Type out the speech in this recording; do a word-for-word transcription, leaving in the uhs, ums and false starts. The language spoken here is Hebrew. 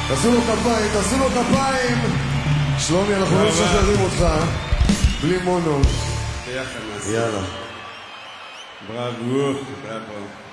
תעשו לו כפיים, תעשו לו כפיים. שלומי, אנחנו לא משחררים אותך בלי מונו. ביחד נעשה. יאללה. בראבו, בראבו.